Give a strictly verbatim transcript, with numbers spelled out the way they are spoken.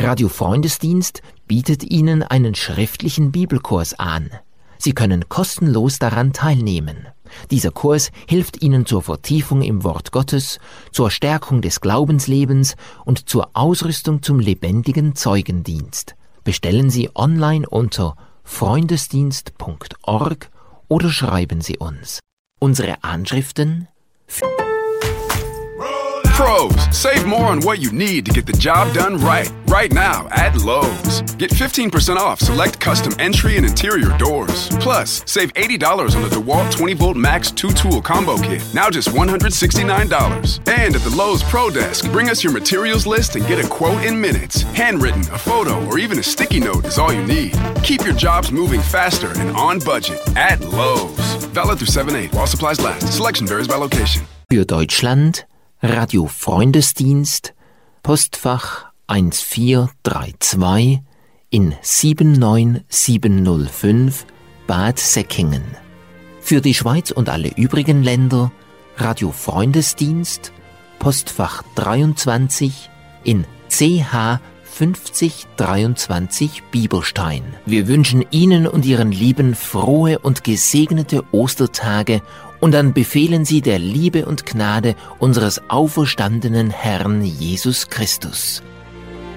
Radio Freundesdienst bietet Ihnen einen schriftlichen Bibelkurs an. Sie können kostenlos daran teilnehmen. Dieser Kurs hilft Ihnen zur Vertiefung im Wort Gottes, zur Stärkung des Glaubenslebens und zur Ausrüstung zum lebendigen Zeugendienst. Bestellen Sie online unter freundesdienst punkt org oder schreiben Sie uns. Unsere Anschriften: Pros, save more on what you need to get the job done right. Right now at Lowe's. Get fifteen percent off select custom entry and interior doors. Plus, save eighty dollars on the DeWalt twenty volt Max two tool combo kit. Now just one hundred sixty-nine dollars. And at the Lowe's Pro Desk, bring us your materials list and get a quote in minutes. Handwritten, a photo, or even a sticky note is all you need. Keep your jobs moving faster and on budget at Lowe's. Valid through seven eight while supplies last. Selection varies by location. Für Deutschland Radio Freundesdienst, Postfach eins vier drei zwei in sieben neun sieben null fünf, Bad Säckingen. Für die Schweiz und alle übrigen Länder Radio Freundesdienst, Postfach dreiundzwanzig in C H fünfzig dreiundzwanzig Bieberstein. Wir wünschen Ihnen und Ihren Lieben frohe und gesegnete Ostertage und dann befehlen Sie der Liebe und Gnade unseres auferstandenen Herrn Jesus Christus.